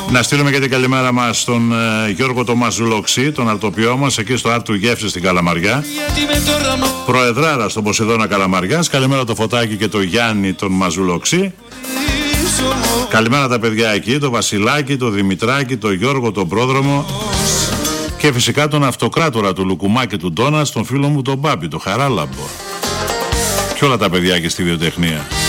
Να στείλουμε και την καλημέρα μας στον Γιώργο το Μαζουλοξή, τον αρτοποιό μας εκεί στο Άρτου Γεύσης στην Καλαμαριά. Προεδράρα στον Ποσειδώνα Καλαμαριάς. Καλημέρα το Φωτάκι και το Γιάννη τον Μαζουλοξή. Καλημέρα τα παιδιά εκεί, το Βασιλάκι, το Δημητράκη, το Γιώργο τον Πρόδρομο. Και φυσικά τον αυτοκράτορα του Λουκουμάκη του Ντόνας, τον φίλο μου τον Μπάμπη, το Χαράλαμπο. Και όλα τα παιδιά εκεί στη βιοτεχνία.